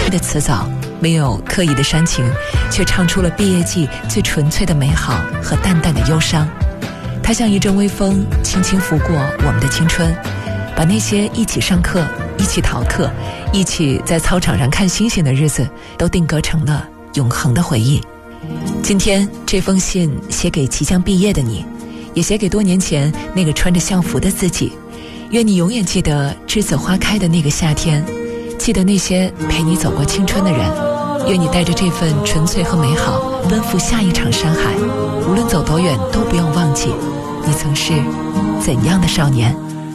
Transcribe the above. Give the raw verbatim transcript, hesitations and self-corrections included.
的词藻，没有刻意的煽情，却唱出了毕业季最纯粹的美好和淡淡的忧伤。它像一阵微风，轻轻拂过我们的青春，把那些一起上课、一起逃课、一起在操场上看星星的日子都定格成了永恒的回忆。今天这封信写给即将毕业的你，也写给多年前那个穿着校服的自己。愿你永远记得栀子花开的那个夏天，记得那些陪你走过青春的人。愿你带着这份纯粹和美好奔赴下一场山海，无论走多远都不用忘记你曾是怎样的少年。